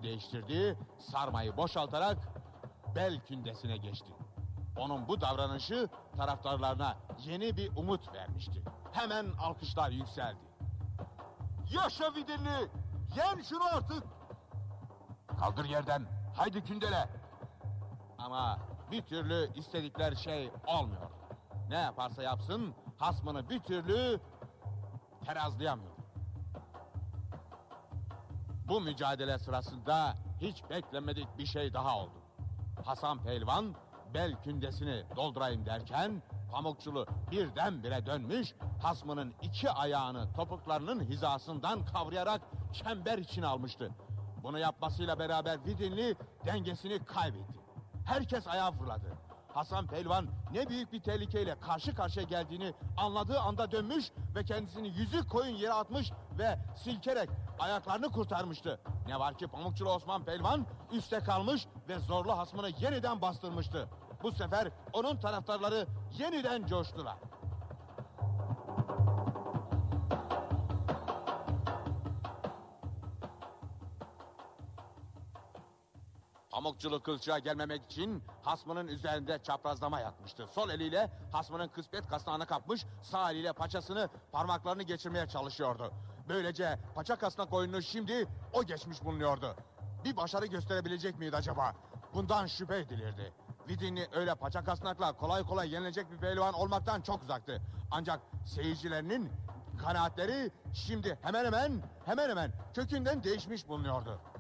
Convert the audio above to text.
değiştirdi, sarmayı boşaltarak bel kündesine geçti. Onun bu davranışı taraftarlarına yeni bir umut vermişti. Hemen alkışlar yükseldi. Yaşa Vidinli! Yen şunu artık! Kaldır yerden. Haydi kündele. Ama bir türlü istedikleri şey olmuyor. Ne yaparsa yapsın hasmını bir türlü terazlayamıyor. Bu mücadele sırasında hiç beklenmedik bir şey daha oldu. Hasan Pehlivan bel kündesini doldurayım derken Pamukçulu birdenbire dönmüş, hasmının iki ayağını topuklarının hizasından kavrayarak çember içine almıştı. Bunu yapmasıyla beraber Vidinli dengesini kaybetti. Herkes ayağa fırladı. Hasan Pehlivan ne büyük bir tehlikeyle karşı karşıya geldiğini anladığı anda dönmüş ve kendisini yüzü koyun yere atmış ve silkerek ayaklarını kurtarmıştı. Ne var ki Pamukçulu Osman Pehlivan üste kalmış ve zorlu hasmını yeniden bastırmıştı. Bu sefer onun taraftarları yeniden coştular. Pamukçulu kılçığa gelmemek için hasmının üzerinde çaprazlama yatmıştı. Sol eliyle hasmının kısmet kasnağını kapmış, sağ eliyle paçasını, parmaklarını geçirmeye çalışıyordu. Böylece paça kasnak oyununu şimdi o geçmiş bulunuyordu. Bir başarı gösterebilecek miydi acaba? Bundan şüphe edilirdi. Vidinli öyle paça kasnakla kolay kolay yenilecek bir pehlivan olmaktan çok uzaktı. Ancak seyircilerinin kanaatleri şimdi hemen hemen kökünden değişmiş bulunuyordu.